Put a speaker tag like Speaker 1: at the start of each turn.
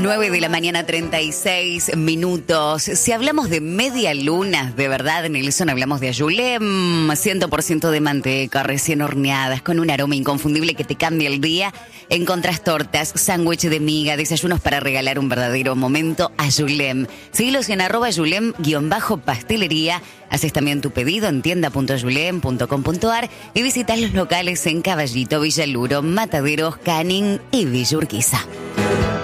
Speaker 1: 9 de la mañana, 36 minutos. Si hablamos de media luna, de verdad, Nelson, hablamos de Ayulem, 100% de manteca, recién horneadas, con un aroma inconfundible que te cambia el día. Encontrás tortas, sándwich de miga, desayunos para regalar un verdadero momento. Ayulem. Síguelos en @Ayulem_pastelería. Haces también tu pedido en tienda.ayulem.com.ar y visitas los locales en Caballito, Villaluro, Mataderos, Canning y Villa Urquiza.